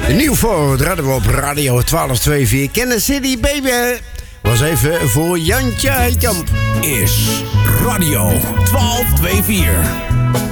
Nieuw voor hadden we op Radio 1224. Kansas City, baby. Was even voor Jantje Heikamp. Is Radio 1224.